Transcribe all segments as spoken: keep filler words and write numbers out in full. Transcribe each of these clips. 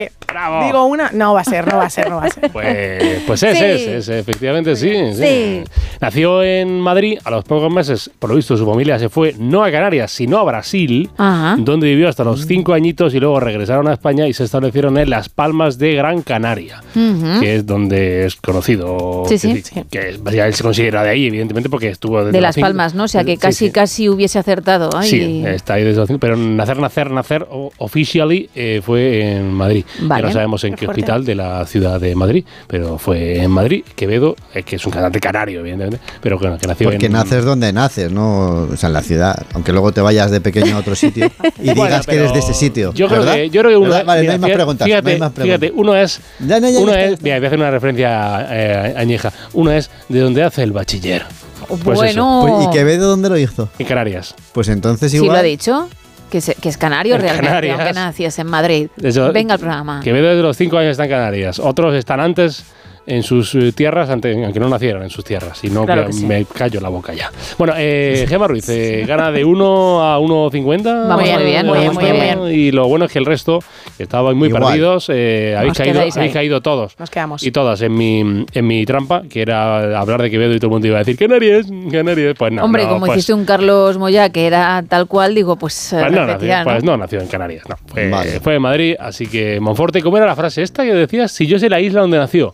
Bravo. Digo una, no va a ser, no va a ser, no va a ser. Pues, pues es, Sí. es, es, efectivamente sí, sí. Sí. Nació en Madrid, a los pocos meses, por lo visto, su familia se fue no a Canarias, sino a Brasil, Ajá. donde vivió hasta los cinco añitos y luego regresaron a España y se establecieron en Las Palmas de Gran Canaria, Ujú. que es donde es conocido. Sí, sí. que, Sí. que ya él se considera de ahí, evidentemente, porque estuvo desde De los Las cinco- Palmas, ¿no? O sea, que Sí, casi, sí. casi hubiese acertado. Ay. Sí, está ahí desde los cinco, pero nacer, nacer, nacer, o- officially eh, fue en Madrid. Vale. Ya no sabemos en Qué qué fuerte. hospital de la ciudad de Madrid, pero fue en Madrid. Quevedo, eh, que es un cantante canario, evidentemente, pero que, que nació Porque en... naces donde naces, ¿no? O sea, en la ciudad. Aunque luego te vayas de pequeño a otro sito y digas Bueno, que eres pero de ese sitio. Yo creo ¿verdad? que, yo creo que uno, ¿Verdad? Vale, mira, no hay más fíjate, preguntas. Fíjate, no hay más preguntas. fíjate, uno es, Ya, ya, ya, uno ya es, está. mira, voy a hacer una referencia eh, añeja. Uno es de donde hace el bachiller. Pues bueno. Pues, ¿y Quevedo dónde lo hizo? En Canarias. Pues entonces Sí, igual. lo ha dicho. Que, se- que es canario En realmente, Canarias. aunque naciese en Madrid. Eso- Venga al programa. Quevedo desde los cinco años está en Canarias. Otros están antes en sus eh, tierras, ante- aunque no nacieron en sus tierras. Y no, Claro que que sí. me callo la boca ya. Bueno, eh, Gemma Ruiz, eh, gana de uno a uno cincuenta. Vamos muy bien, muy bien, muy bien. Y lo bueno es que el resto, que estaban muy Igual. perdidos, eh, habéis, Os caído, quedáis habéis ahí. caído todos. Nos quedamos. Y todas en mi, en mi trampa, que era hablar de Quevedo y todo el mundo iba a decir Canarias, Canarias. Pues no, Hombre, no, como pues, hiciste un Carlos Moya que era tal cual, digo, pues, eh, pues no, repetía, nació, pues ¿no? no nació en Canarias, no. Fue, Vale. fue en Madrid, así que Monforte, ¿cómo era la frase esta que decías? Si yo sé la isla donde nació.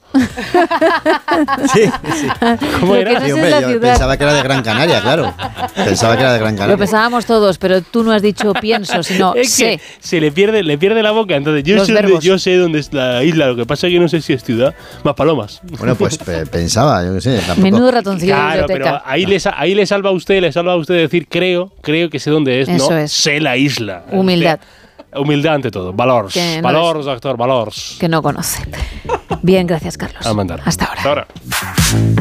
Sí, sí. ¿Cómo Lo era? que no Sí, sé hombre, es la yo ciudad. pensaba que era de Gran Canaria, claro. Pensaba que era de Gran Canaria. Lo pensábamos todos, pero tú no has dicho pienso, sino Es sé. que se le pierde, le pierde la boca. Entonces, yo Los sé, dónde, verbos. yo sé dónde es la isla. Lo que pasa es que no sé si es ciudad. Más palomas. Bueno, pues pe- pensaba, yo qué sé. Tampoco. Menudo ratoncillo de Claro, pero biblioteca. ahí le, sa- ahí le salva a usted, le salva a usted decir creo, creo que sé dónde es, Eso no es. sé la isla. Humildad. Usted- humildad ante todo. Valors. Que no Valors, doctor, valors. Que no conoce. Bien, gracias, Carlos. A mandar. Hasta ahora. Hasta ahora.